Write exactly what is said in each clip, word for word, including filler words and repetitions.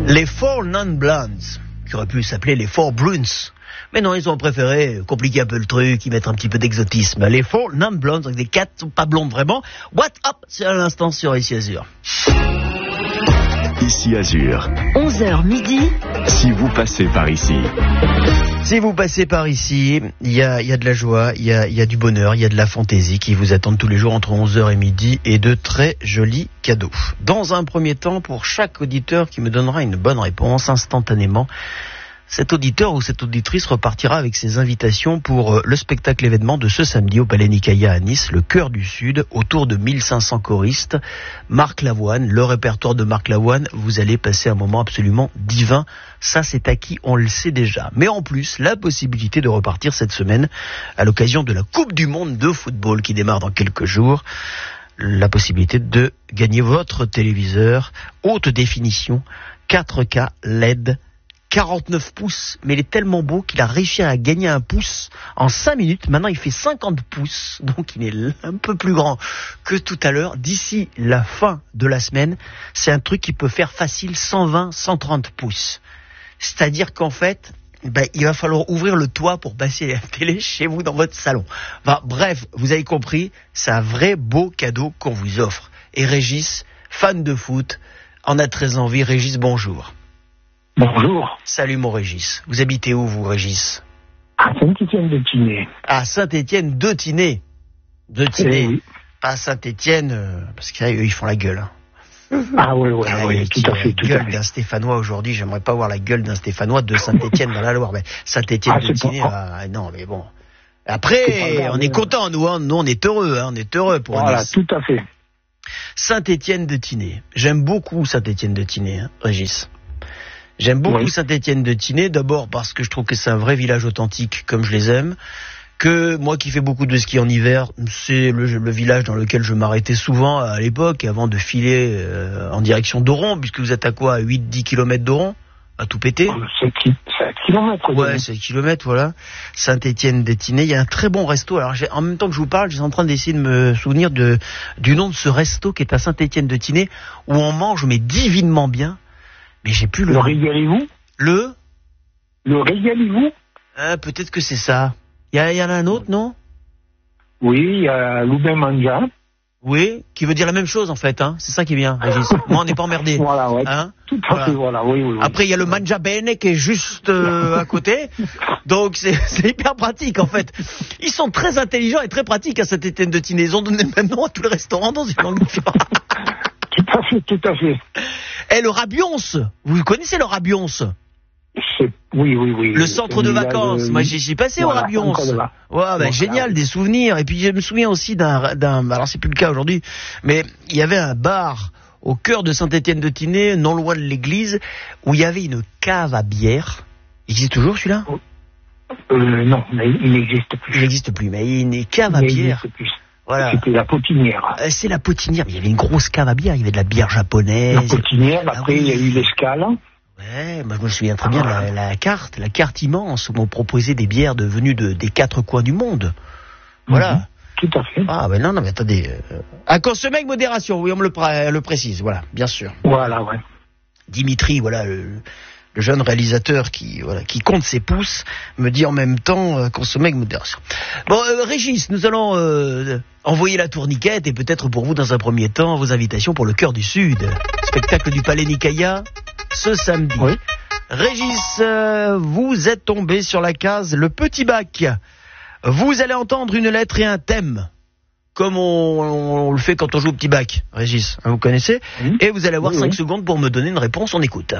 Les Four Non-Blondes, qui auraient pu s'appeler les Four Bruns. Mais non, ils ont préféré compliquer un peu le truc, y mettre un petit peu d'exotisme. Les Four Non-Blondes, donc des quatre sont pas blondes vraiment. What up, c'est à l'instant sur Ici Azur. Ici Azur. onze heures midi. Si vous passez par ici. Si vous passez par ici, il y a, y a de la joie, il y a, y a du bonheur, il y a de la fantaisie qui vous attendent tous les jours entre onze heures et midi et de très jolis cadeaux. Dans un premier temps, pour chaque auditeur qui me donnera une bonne réponse instantanément, cet auditeur ou cette auditrice repartira avec ses invitations pour le spectacle événement de ce samedi au Palais Nicaïa à Nice, le Cœur du Sud, autour de mille cinq cents choristes. Marc Lavoine, le répertoire de Marc Lavoine, vous allez passer un moment absolument divin. Ça, c'est acquis, on le sait déjà. Mais en plus, la possibilité de repartir cette semaine à l'occasion de la Coupe du Monde de football qui démarre dans quelques jours. La possibilité de gagner votre téléviseur haute définition, quatre K L E D, quarante-neuf pouces, mais il est tellement beau qu'il a réussi à gagner un pouce en cinq minutes. Maintenant, il fait cinquante pouces, donc il est un peu plus grand que tout à l'heure. D'ici la fin de la semaine, c'est un truc qui peut faire facile cent vingt, cent trente pouces. C'est-à-dire qu'en fait, ben, il va falloir ouvrir le toit pour passer la télé chez vous dans votre salon. Enfin, bref, vous avez compris, c'est un vrai beau cadeau qu'on vous offre. Et Régis, fan de foot, en a très envie. Régis, bonjour. Bonjour. Salut mon Régis. Vous habitez où vous, Régis? À Saint-Étienne-de-Tinée. À Saint-Étienne-de-Tinée. De Tinée. Eh oui. Pas Saint-Étienne, euh, parce qu'eux, ils font la gueule. Ah oui, oui, Ah, oui, tout à fait, tout la à gueule fait. d'un Stéphanois aujourd'hui, j'aimerais pas voir la gueule d'un Stéphanois de Saint-Étienne dans la Loire. Mais Saint-Étienne-de-Tinée, Ah, ah, non, mais bon. Après, C'est pas grave, on est hein. content, nous, hein. Nous, on est heureux, hein. On est heureux pour Voilà, Nice. tout à fait. Saint-Étienne-de-Tinée. J'aime beaucoup Saint-Étienne-de-Tinée, hein, Régis. J'aime beaucoup Oui. Saint-Étienne-de-Tinée, d'abord parce que je trouve que c'est un vrai village authentique, comme je les aime. Que moi qui fais beaucoup de ski en hiver, c'est le, le village dans lequel je m'arrêtais souvent à l'époque, avant de filer euh, en direction d'Oron, puisque vous êtes à quoi, à huit dix kilomètres d'Oron, à tout péter. C'est kilomètres. Ouais, c'est kilomètres, voilà. Saint-Étienne-de-Tinée, il y a un très bon resto. Alors, j'ai, en même temps que je vous parle, je suis en train d'essayer de me souvenir de, du nom de ce resto qui est à Saint-Étienne-de-Tinée, où on mange, mais divinement bien. Mais j'ai plus le... Le régalez-vous Le Le régalez-vous ah, peut-être que c'est ça. Il y, y en a un autre, non? Oui, il y a Loubain Manja. Oui, qui veut dire la même chose en fait, hein. C'est ça qui est bien, Régis. Moi, on n'est pas emmerdé. Voilà, ouais. Hein, Tout à voilà. fait, voilà, oui, oui, oui. Après, il y a le Mangia Bene qui est juste euh, à côté. Donc, c'est, c'est hyper pratique en fait. Ils sont très intelligents et très pratiques à Saint-Étienne-de-Tinée. Ils ont donné le même nom à tous les restaurants dans une langue différente. Tout à fait, tout à fait. Et le Rabionce, vous connaissez le Rabionce? C'est... Oui, oui, oui. Le centre de vacances. Moi, j'y suis passé Voilà, au Rabionce. centre de va- Ouais, bah, Voilà, génial, oui. des souvenirs. Et puis, je me souviens aussi d'un, d'un, alors c'est plus le cas aujourd'hui, mais il y avait un bar au cœur de Saint-Étienne-de-Tinée, non loin de l'église, où il y avait une cave à bière. Il existe toujours, celui-là? Euh, non, mais il n'existe Il plus. n'existe plus, mais il y a une cave à Il bière. n'existe plus. Voilà. C'était la potinière. Euh, C'est la potinière, mais il y avait une grosse cave à bière, il y avait de la bière japonaise. La potinière, Ah après oui. il y a eu l'escale. Ouais, moi je me souviens très bien de la, la carte, la carte immense où on proposait des bières de, venues de, des quatre coins du monde. Voilà. Mhm. Tout à fait. Ah, ben non, non, mais attendez. Euh, à consommer avec modération, oui, on me le, pré- le précise, voilà, bien sûr. Voilà, ouais. Dimitri, voilà, le, le jeune réalisateur qui, voilà, qui compte ses pouces, me dit en même temps euh, consommer avec modération. Bon, euh, Régis, nous allons euh, envoyer la tourniquette et peut-être pour vous, dans un premier temps, vos invitations pour le Cœur du Sud. Spectacle du Palais Nicaïa, ce samedi. Oui. Régis, euh, vous êtes tombé sur la case Le Petit Bac. Vous allez entendre une lettre et un thème, comme on, on le fait quand on joue au Petit Bac, Régis, hein, vous connaissez. Oui. Et vous allez avoir Oui, cinq oui. secondes pour me donner une réponse, on écoute.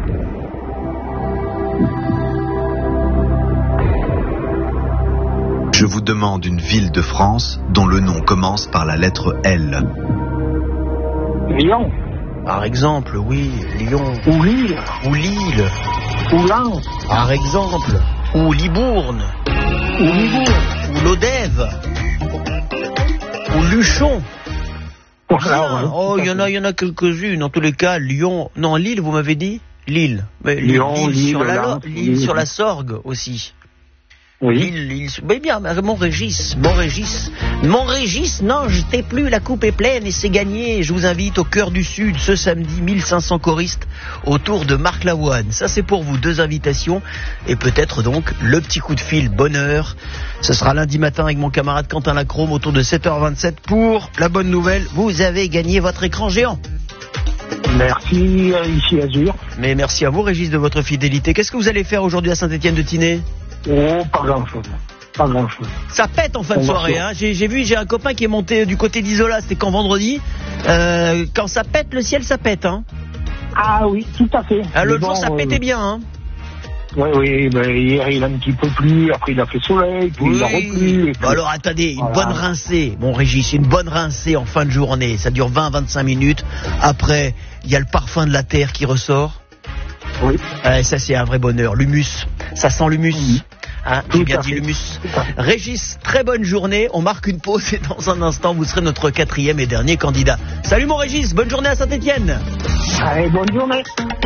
Je vous demande une ville de France dont le nom commence par la lettre L. Lyon. Par exemple, oui, Lyon, Ou Lille. ou Lille, Ou Lens. par exemple, ou Libourne, Ou Libourne. ou Lodève, ou Luchon. Voilà, Rien. ouais, Oh, tout à il y en fait. a, il y en a quelques-unes. En tous les cas, Lyon, non, Lille, vous m'avez dit Lille. Mais Lyon, Lille, Lille, sur la, Lens, Lille Lille. sur la Sorgue aussi. Oui. Il, il, mais bien, mon Régis, mon Régis, mon Régis, non, je t'ai plus, la coupe est pleine et c'est gagné. Je vous invite au Cœur du Sud ce samedi, mille cinq cents choristes autour de Marc Lavoine. Ça c'est pour vous, deux invitations et peut-être donc le petit coup de fil bonheur. Ce sera lundi matin avec mon camarade Quentin Lacrome autour de sept heures vingt-sept pour la bonne nouvelle. Vous avez gagné votre écran géant. Merci, euh, ici Azur. Mais merci à vous Régis de votre fidélité. Qu'est-ce que vous allez faire aujourd'hui à Saint-Étienne-de-Tinée ? Oh, pas grand-chose. Pas grand-chose. Ça pète en fin de On va soirée. faire. Hein. J'ai, j'ai vu, j'ai un copain qui est monté du côté d'Isola. C'était quand vendredi. Euh, quand ça pète, le ciel, ça pète. Hein. Ah oui, tout à fait. Ah, Mais l'autre bon, jour, ça euh, pétait bien. Hein. Oui, oui, ben, hier il a un petit peu plu, après il a fait soleil, puis il a replu. et puis- Bah alors attendez, une Voilà. bonne rincée. Bon Régis, une bonne rincée en fin de journée. Ça dure vingt à vingt-cinq minutes. Après, il y a le parfum de la terre qui ressort. Oui. Euh, ça, c'est un vrai bonheur. L'humus. Ça sent l'humus. Oui. Hein, Tout j'ai bien à dit fait. l'humus. Tout à fait. Régis, très bonne journée. On marque une pause et dans un instant, vous serez notre quatrième et dernier candidat. Salut mon Régis, bonne journée à Saint-Étienne. Allez, bonne journée.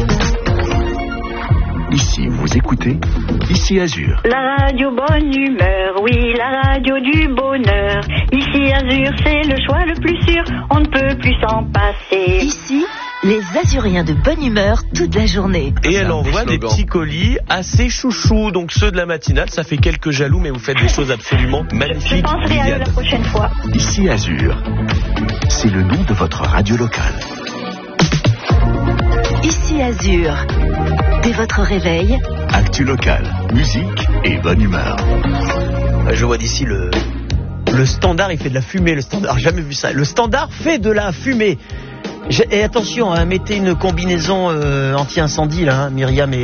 Ici, vous écoutez Ici Azur. La radio bonne humeur, oui, la radio du bonheur. Ici Azur, c'est le choix le plus sûr, on ne peut plus s'en passer. Ici, les Azuriens de bonne humeur toute la journée. Et elle envoie des petits colis assez chouchous, donc ceux de la matinale. Ça fait quelques jaloux, mais vous faites des choses absolument Je magnifiques. penserai à eux la Liliane. prochaine fois. Ici Azur. C'est le nom de votre radio locale. Ici Azur. Dès votre réveil, Actu locale, musique et bonne humeur. Je vois d'ici le le standard, il fait de la fumée. Le standard, jamais vu ça. Le standard fait de la fumée. J'ai- Et attention, hein, mettez une combinaison euh, anti-incendie là, hein, Myriam et